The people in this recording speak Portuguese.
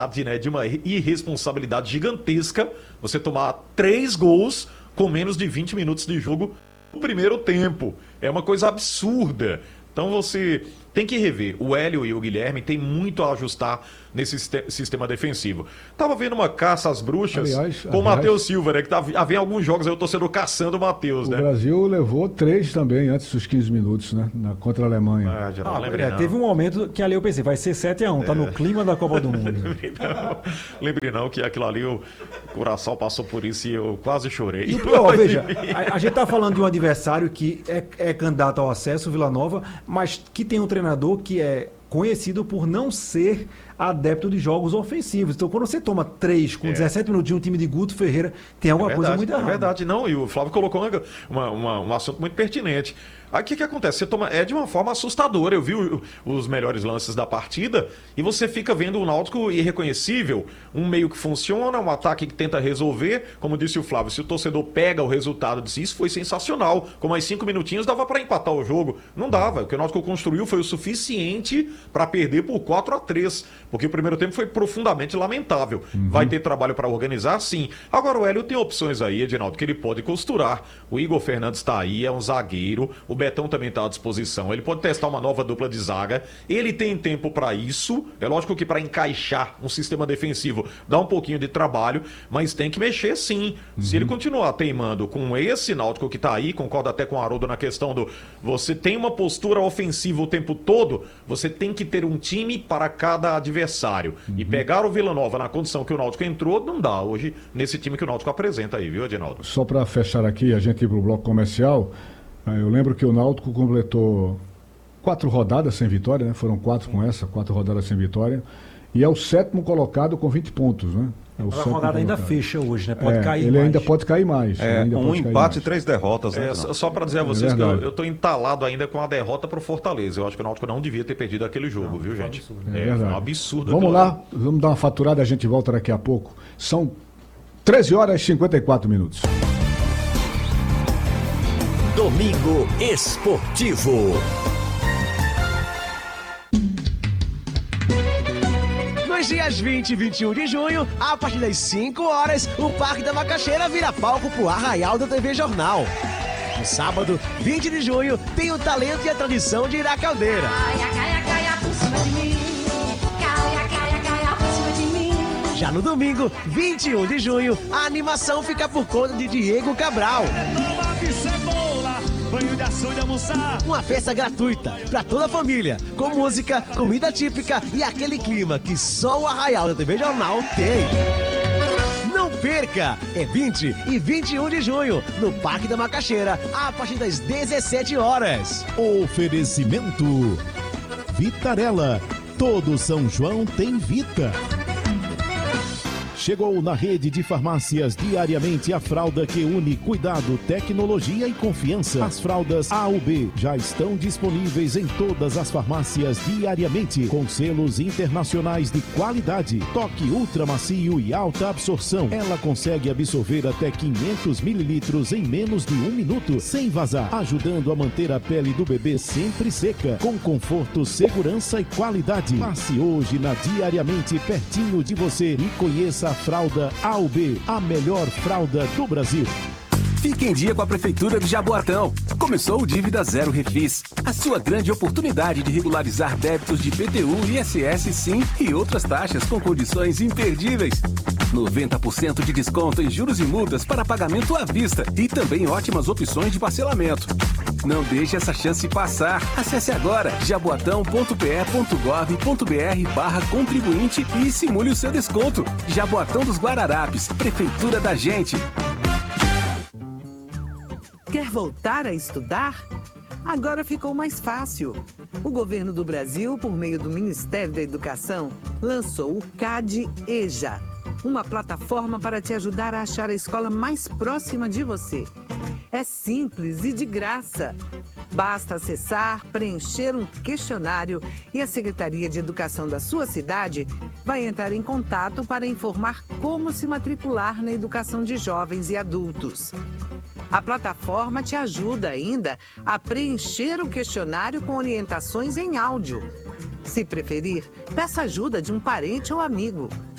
né, de uma irresponsabilidade gigantesca você tomar 3 gols com menos de 20 minutos de jogo no primeiro tempo. É uma coisa absurda. Então você tem que rever. O Hélio e o Guilherme têm muito a ajustar nesse sistema defensivo. Tava vendo uma caça às bruxas com o Matheus Silva, né? Que havia alguns jogos aí o torcedor caçando o Matheus, né? O Brasil levou 3 também antes dos 15 minutos, né? Contra a Alemanha. Teve um momento que ali eu pensei, vai ser 7-1, tá no clima da Copa do Mundo. Lembre não que aquilo ali, o coração passou por isso e eu quase chorei. Veja, a gente tá falando de um adversário que é candidato ao acesso, o Vila Nova, mas que tem um treinador que é conhecido por não ser adepto de jogos ofensivos. Então, quando você toma 3 com 17 minutos de um time de Guto Ferreira, tem alguma coisa muito errada. É verdade, não. E o Flávio colocou um assunto muito pertinente. Aí o que acontece? Você toma, de uma forma assustadora. Eu vi os melhores lances da partida e você fica vendo um Náutico irreconhecível, um meio que funciona, um ataque que tenta resolver. Como disse o Flávio, se o torcedor pega o resultado, diz isso foi sensacional. Com mais 5 minutinhos dava para empatar o jogo. Não dava. O que o Náutico construiu foi o suficiente para perder por 4-3. Porque o primeiro tempo foi profundamente lamentável. Vai ter trabalho para organizar, sim. Agora o Hélio tem opções aí, Edinaldo, que ele pode costurar. O Igor Fernandes está aí, é um zagueiro. O Betão também está à disposição. Ele pode testar uma nova dupla de zaga. Ele tem tempo para isso. É lógico que para encaixar um sistema defensivo dá um pouquinho de trabalho, mas tem que mexer sim. Se ele continuar teimando com esse Náutico que está aí, concordo até com o Haroldo na questão do você tem uma postura ofensiva o tempo todo, você tem que ter um time para cada adversário. E pegar o Vila Nova na condição que o Náutico entrou, não dá hoje nesse time que o Náutico apresenta aí, viu, Edinaldo? Só para fechar aqui, a gente ir para o bloco comercial, eu lembro que o Náutico completou 4 rodadas sem vitória, né? Foram 4 com essa, 4 rodadas sem vitória, e é o 7º colocado com 20 pontos, né? A rodada ainda fecha hoje, né? Pode cair ele mais. ainda pode cair mais. Um empate e 3 derrotas. Né? Só para dizer a vocês que eu estou entalado ainda com a derrota para o Fortaleza. Eu acho que o Náutico não devia ter perdido aquele jogo, viu, gente? É um absurdo. Vamos lá, vamos dar uma faturada, a gente volta daqui a pouco. São 13 horas e 54 minutos. Domingo Esportivo. Nos dias 20 e 21 de junho, a partir das 5 horas, o Parque da Macaxeira vira palco pro Arraial da TV Jornal. No sábado, 20 de junho, tem o talento e a tradição de Ira Caldeira. Caia por cima de mim. Caia por cima de mim. Já no domingo, 21 de junho, a animação fica por conta de Diego Cabral. Banho de açude, almoçar. Uma festa gratuita para toda a família, com música, comida típica e aquele clima que só o Arraial da TV Jornal tem. Não perca! É 20 e 21 de junho, no Parque da Macaxeira, a partir das 17 horas. Oferecimento Vitarella. Todo São João tem Vita. Chegou na rede de farmácias diariamente a fralda que une cuidado, tecnologia e confiança. As fraldas A ou B já estão disponíveis em todas as farmácias diariamente, com selos internacionais de qualidade. Toque ultra macio e alta absorção. Ela consegue absorver até 500 mililitros em menos de 1 minuto, sem vazar, ajudando a manter a pele do bebê sempre seca, com conforto, segurança e qualidade. Passe hoje na Diariamente pertinho de você e conheça a fralda A ou B, a melhor fralda do Brasil. Fique em dia com a Prefeitura de Jaboatão. Começou o Dívida Zero Refis. A sua grande oportunidade de regularizar débitos de IPTU, ISS, SIM e outras taxas com condições imperdíveis. 90% de desconto em juros e multas para pagamento à vista e também ótimas opções de parcelamento. Não deixe essa chance passar. Acesse agora jaboatão.pe.gov.br/contribuinte e simule o seu desconto. Jaboatão dos Guararapes, Prefeitura da Gente. Quer voltar a estudar? Agora ficou mais fácil. O governo do Brasil, por meio do Ministério da Educação, lançou o CAD EJA, uma plataforma para te ajudar a achar a escola mais próxima de você. É simples e de graça. Basta acessar, preencher um questionário e a Secretaria de Educação da sua cidade vai entrar em contato para informar como se matricular na educação de jovens e adultos. A plataforma te ajuda ainda a preencher o questionário com orientações em áudio. Se preferir, peça ajuda de um parente ou amigo.